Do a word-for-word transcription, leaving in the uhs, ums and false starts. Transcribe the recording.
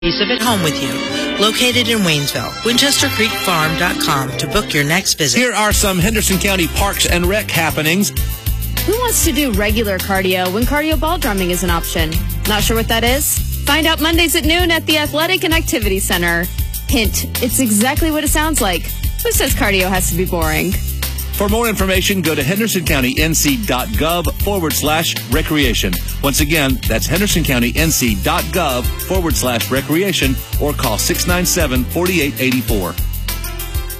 of at home with you. Located in Waynesville, Winchester Creek Farm dot com to book your next visit. Here are some Henderson County Parks and Rec happenings. Who wants to do regular cardio when cardio ball drumming is an option? Not sure what that is? Find out Mondays at noon at the Athletic and Activity Center. Hint, it's exactly what it sounds like. Who says cardio has to be boring? For more information, go to henderson county n c dot gov forward slash recreation. Once again, that's henderson county n c dot gov forward slash recreation or call six nine seven, four eight eight four.